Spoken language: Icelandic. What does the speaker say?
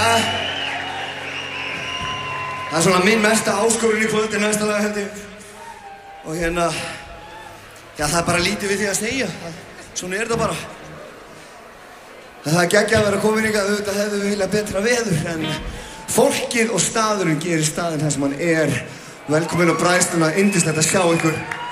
Það er svona minn mesta áskorun í kvöld næsta lag held ég. Og já, það er bara lítið við því að segja. Svona er það bara. Það er geggjað að vera komin hingað, auðvitað hefðum við viljað betra veður, en fólkið og staðurinn gerir staðinn þar sem hann er. Velkomin á bræðsluna, yndislegt að sjá ykkur.